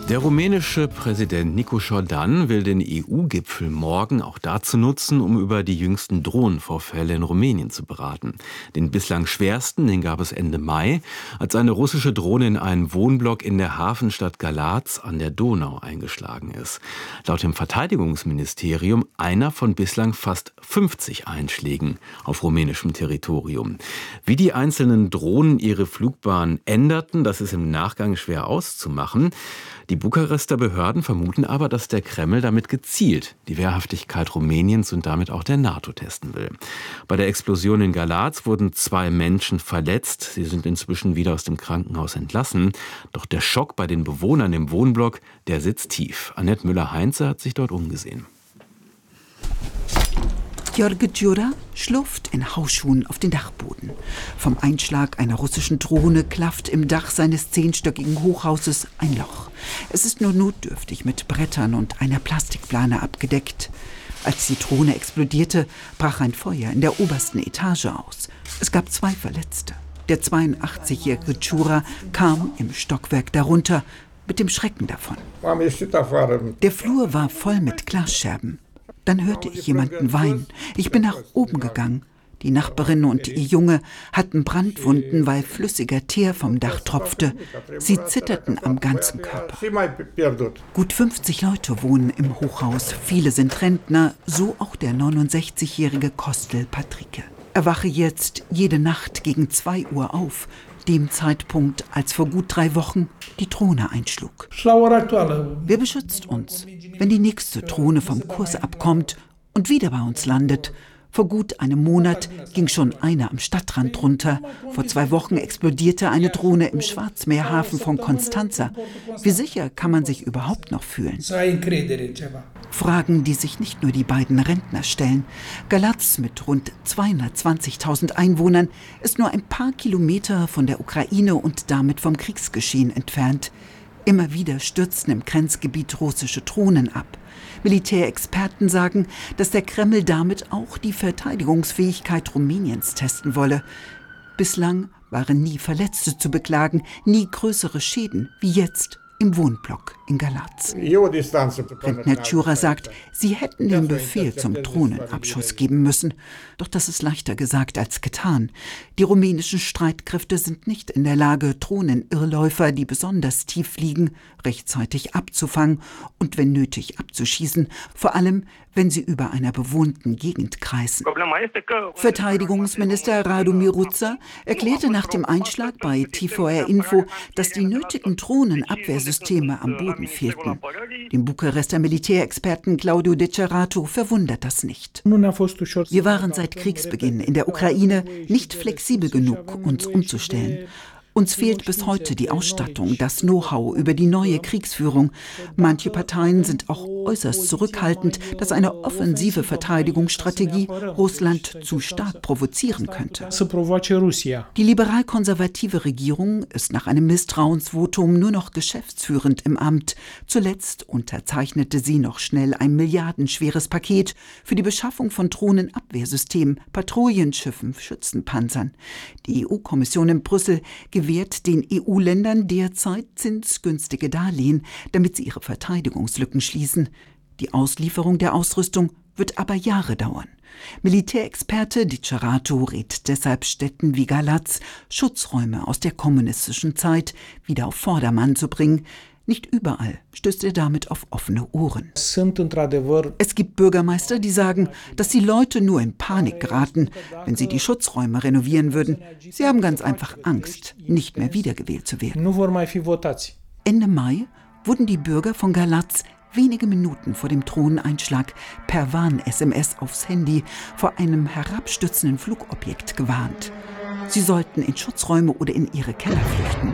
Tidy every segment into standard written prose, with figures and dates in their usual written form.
Der rumänische Präsident Nicu Jordan will den EU-Gipfel morgen auch dazu nutzen, um über die jüngsten Drohnenvorfälle in Rumänien zu beraten. Den bislang schwersten, den gab es Ende Mai, als eine russische Drohne in einen Wohnblock in der Hafenstadt Galați an der Donau eingeschlagen ist. Laut dem Verteidigungsministerium einer von bislang fast 50 Einschlägen auf rumänischem Territorium. Wie die einzelnen Drohnen ihre Flugbahn änderten, das ist im Nachgang schwer auszumachen. Die Bukarester Behörden vermuten aber, dass der Kreml damit gezielt die Wehrhaftigkeit Rumäniens und damit auch der NATO testen will. Bei der Explosion in Galați wurden 2 Menschen verletzt. Sie sind inzwischen wieder aus dem Krankenhaus entlassen. Doch der Schock bei den Bewohnern im Wohnblock, der sitzt tief. Annette Müller-Heinze hat sich dort umgesehen. Jorge Djura schlurft in Hausschuhen auf den Dachboden. Vom Einschlag einer russischen Drohne klafft im Dach seines 10-stöckigen Hochhauses ein Loch. Es ist nur notdürftig mit Brettern und einer Plastikplane abgedeckt. Als die Drohne explodierte, brach ein Feuer in der obersten Etage aus. Es gab 2 Verletzte. Der 82-jährige Djura kam im Stockwerk darunter mit dem Schrecken davon. Der Flur war voll mit Glasscherben. Dann hörte ich jemanden weinen. Ich bin nach oben gegangen. Die Nachbarin und ihr Junge hatten Brandwunden, weil flüssiger Teer vom Dach tropfte. Sie zitterten am ganzen Körper. Gut 50 Leute wohnen im Hochhaus. Viele sind Rentner, so auch der 69-jährige Kostel Patrike. Er wache jetzt jede Nacht gegen 2 Uhr auf, dem Zeitpunkt, als vor gut 3 Wochen die Drohne einschlug. Wer beschützt uns, wenn die nächste Drohne vom Kurs abkommt und wieder bei uns landet? Vor gut einem Monat ging schon eine am Stadtrand runter. Vor 2 Wochen explodierte eine Drohne im Schwarzmeerhafen von Constanța. Wie sicher kann man sich überhaupt noch fühlen? Fragen, die sich nicht nur die beiden Rentner stellen. Galați mit rund 220.000 Einwohnern ist nur ein paar Kilometer von der Ukraine und damit vom Kriegsgeschehen entfernt. Immer wieder stürzten im Grenzgebiet russische Drohnen ab. Militärexperten sagen, dass der Kreml damit auch die Verteidigungsfähigkeit Rumäniens testen wolle. Bislang waren nie Verletzte zu beklagen, nie größere Schäden wie jetzt im Wohnblock in Galați. Rentner Djura sagt, sie hätten den Befehl zum Drohnenabschuss geben müssen. Doch das ist leichter gesagt als getan. Die rumänischen Streitkräfte sind nicht in der Lage, Drohnenirrläufer, die besonders tief fliegen, rechtzeitig abzufangen und wenn nötig abzuschießen, vor allem wenn sie über einer bewohnten Gegend kreisen. Verteidigungsminister Radu Miruța erklärte nach dem Einschlag bei TVR Info, dass die nötigen Drohnenabwehrsysteme am Boden fehlten. Dem Bukarester Militärexperten Claudiu Decerato verwundert das nicht. Wir waren seit Kriegsbeginn in der Ukraine nicht flexibel genug, uns umzustellen. Uns fehlt bis heute die Ausstattung, das Know-how über die neue Kriegsführung. Manche Parteien sind auch äußerst zurückhaltend, dass eine offensive Verteidigungsstrategie Russland zu stark provozieren könnte. Die liberal-konservative Regierung ist nach einem Misstrauensvotum nur noch geschäftsführend im Amt. Zuletzt unterzeichnete sie noch schnell ein milliardenschweres Paket für die Beschaffung von Drohnenabwehrsystemen, Patrouillenschiffen, Schützenpanzern. Die EU-Kommission in Brüssel gewährt den EU-Ländern derzeit zinsgünstige Darlehen, damit sie ihre Verteidigungslücken schließen. Die Auslieferung der Ausrüstung wird aber Jahre dauern. Militärexperte Decerato rät deshalb Städten wie Galați, Schutzräume aus der kommunistischen Zeit wieder auf Vordermann zu bringen. Nicht überall stößt er damit auf offene Ohren. Es gibt Bürgermeister, die sagen, dass die Leute nur in Panik geraten, wenn sie die Schutzräume renovieren würden. Sie haben ganz einfach Angst, nicht mehr wiedergewählt zu werden. Ende Mai wurden die Bürger von Galați wenige Minuten vor dem Drohneneinschlag per Warn-SMS aufs Handy vor einem herabstürzenden Flugobjekt gewarnt. Sie sollten in Schutzräume oder in ihre Keller flüchten.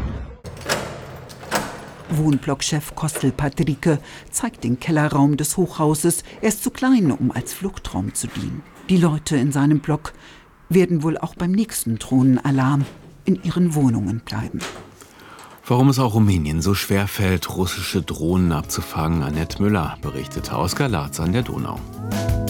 Wohnblockchef Kostel Patrike zeigt den Kellerraum des Hochhauses. Er ist zu klein, um als Fluchtraum zu dienen. Die Leute in seinem Block werden wohl auch beim nächsten Drohnenalarm in ihren Wohnungen bleiben. Warum es auch Rumänien so schwer fällt, russische Drohnen abzufangen, Annette Müller berichtete aus Galați an der Donau.